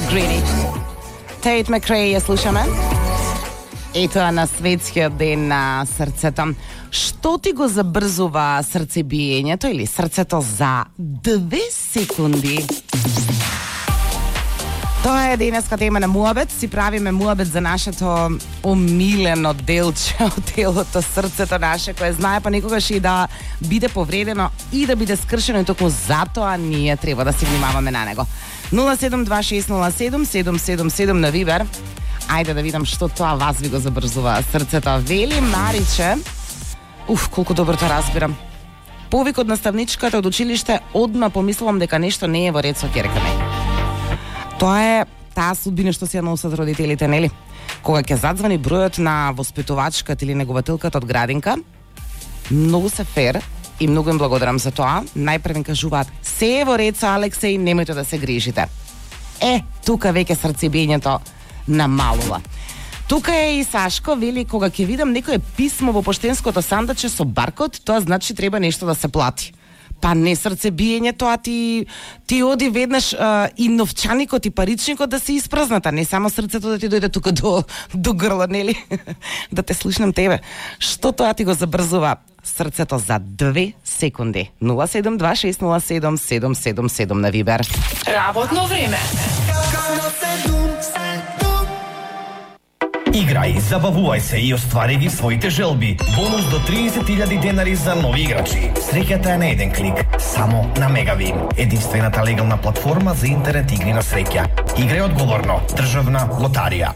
Greedy. Tate McRae ја слушаме. И тоа на светскиот ден на срцето. Што ти го забрзува срцебиењето или срцето за 2 секунди? Тоа е денеска тема на муабет. Си правиме муабет за нашето омилено делче од телото, срцето наше, кое знае понекогаш и да биде повредено и да биде скршено, и токму затоа ние треба да се внимаваме на него. 072-607-777 на Вибер. Ајде да видам што тоа вас ви го забрзува срцето. Вели Мариче. Колку добро тоа разбирам. Повик од наставничката од училиште, одма помислувам дека нешто не е во ред со ќерка ми. Тоа е таа судбина што се ја носат родителите, нели? Кога ќе задзвани бројот на воспитувачката или негователката од градинка, многу се фер и многу им благодарам за тоа. Најпред им кажуваат: се е во ред со Алексеј, немојте да се грижите. Тука веќе срцебиењето намалува. Тука е и Сашко, вели: кога ќе видам некое писмо во поштенското сандаче со баркод, тоа значи треба нешто да се плати. Па не срцебиење, тоа ти оди веднаш и новчаникот и паричникот да се испразната, не само срцето да ти дојде тука до грло, нели? Да те слушнам тебе. Што тоа ти го забрзува срцето за 2 секунди? 072-607-777 на Вибер. Работно време. Играј, забавувај се и оствари ги своите желби. Бонус до 30.000 денари за нови играчи. Среќата е на еден клик, само на Мегавин. Единствената легална платформа за интернет игри на среќа. Играј одговорно. Државна лотарија.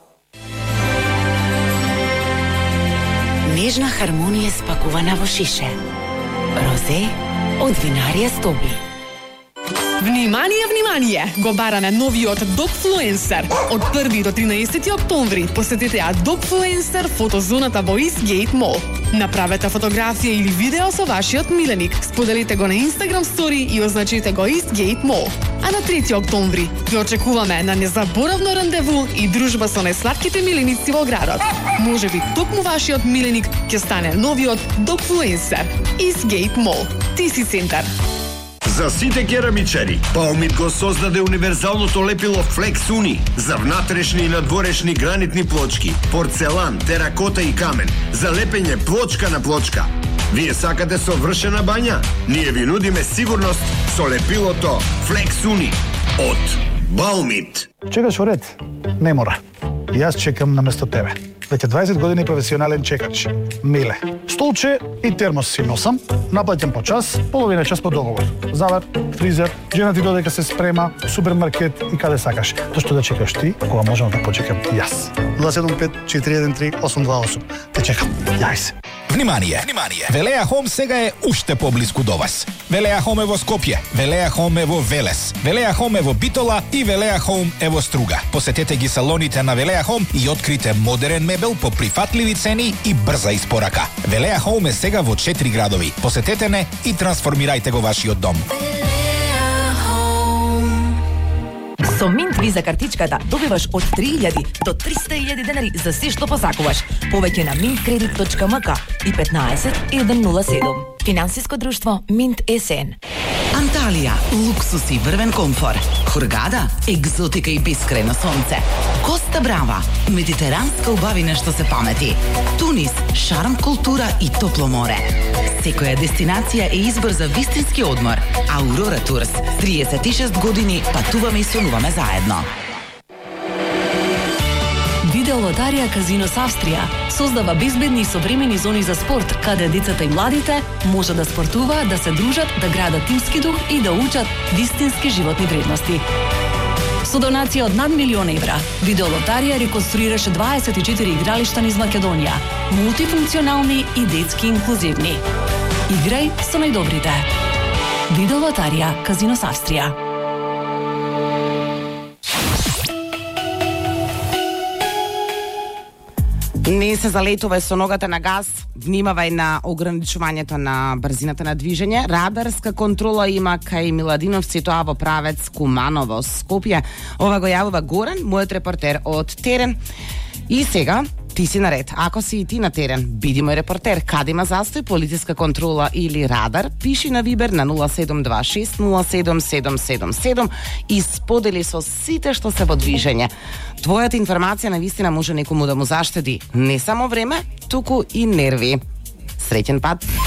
Нежна хармонија спакувана во шише. Розе од винарија Стоби. Внимание, внимание! Го бараме новиот Dogfluencer. Од 1 до 13 октомври посетете ја Dogfluencer фотозоната во Eastgate Mall. Направете фотографија или видео со вашиот миленик. Споделите го на Instagram Story и означете го Eastgate Mall. А на 3 октомври ве очекуваме на незаборавно рандеву и дружба со најслатките миленици во градот. Можеби токму вашиот миленик ќе стане новиот Dogfluencer. Eastgate Mall. TC Центар. За сите керамичари, Баумит го создаде универзалното лепило Flex Uni за внатрешни и надворешни гранитни плочки, порцелан, теракота и камен, за лепење плочка на плочка. Вие сакате совршена бања? Ние ви нудиме сигурност со лепилото Flex Uni од Баумит. Чекаш во ред? Не мора. Јас чекам наместо тебе. Веќе 20 години професионален чекач. Миле. Столче и термос си носам, наплаќам по час, половина час по договор. Завар, фризер, жена ти додека се спрема, супермаркет и каде сакаш. Тоа што да чекаш ти, кога можам да почекам јас. 075-413-828. Те чекам. Јај се. Внимание! Велеа Хом сега е уште поблиску до вас. Велеа Хом е во Скопје, Велеа Хом е во Велес, Велеа Хом е во Битола и Велеа Хом е во Струга. Посетете ги салоните на Велеа Хом и открите модерен мебел по прифатливи цени и брза испорака. Велеа Хом е сега во 4 градови. Посетете не и трансформирајте го вашиот дом. Со Mint Visa картичката добиваш од 3.000 до 300.000 денари за се што посакуваш. Повеќе на mintkredit.mk и 15-107. Финансиско друштво Mint СН. Анталија, луксус и врвен комфор. Хургада, екзотика и бескрајно сонце. Коста Брава, медитеранска убавина што се памети. Тунис, шарм, култура и топло море. Секоја дестинација е избор за вистински одмор. Аурора Турс, 36 години патуваме и сонуваме заедно. Видеолотарија Казинос Австрија создава безбедни и современи зони за спорт, каде децата и младите може да спортуваат, да се дружат, да градат тимски дух и да учат вистински животни вредности. Со донација од над €1.000.000, Видеолотарија реконструираше 24 игралишта низ Македонија, мултифункционални и детски инклузивни. Играј со најдобрите. Видеолотарија Казинос Австрија. Не се залетувај со ногата на газ, внимавај на ограничувањето на брзината на движење. Радарска контрола има кај Миладиновци, тоа во правец Куманово, Скопје. Ова го јавува Горан, мојот репортер од терен. И сега Ти си наред. Ако си и ти на терен, биди мој репортер. Каде има застој, полициска контрола или радар, пиши на Вибер на 0726 07777 и сподели со сите што се во движење. Твојата информација навистина може некому да му заштеди не само време, туку и нерви. Среќен пат!